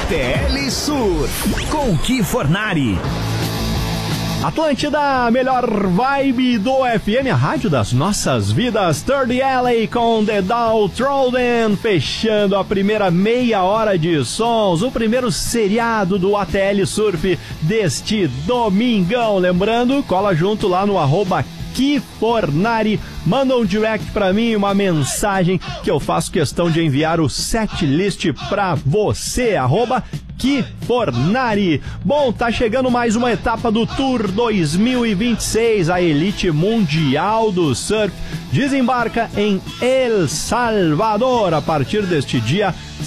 ATL Sur, com Ki Fornari. Atlântida, melhor vibe do FM, a rádio das nossas vidas. Third Alley com The Downtrodden, fechando a primeira meia hora de sons, o primeiro seriado do ATL Surf deste domingão. Lembrando, cola junto lá no @Ki Fornari, manda um direct pra mim, uma mensagem que eu faço questão de enviar o setlist pra você, @Ki Fornari. Bom, tá chegando mais uma etapa do Tour 2026, a elite mundial do surf desembarca em El Salvador a partir deste dia